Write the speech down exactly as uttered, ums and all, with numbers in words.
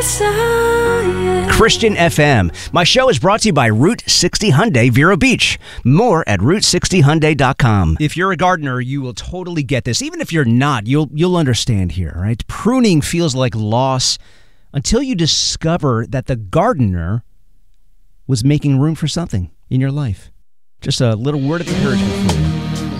Christian F M. My show is brought to you by Route sixty Hyundai Vero Beach. More at route sixty hyundai dot com. If you're a gardener, you will totally get this. Even if you're not, you'll you'll understand here, right? Pruning feels like loss until you discover that the gardener was making room for something in your life. Just a little word of encouragement for you.